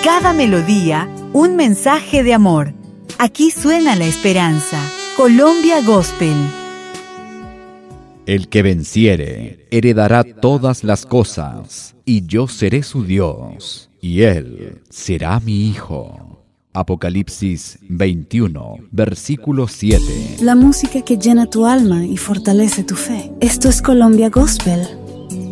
cada melodía, un mensaje de amor. Aquí suena la esperanza. Colombia Gospel. El que venciere heredará todas las cosas, y yo seré su Dios, y él será mi hijo. Apocalipsis 21, versículo 7. La música que llena tu alma y fortalece tu fe. Esto es Colombia Gospel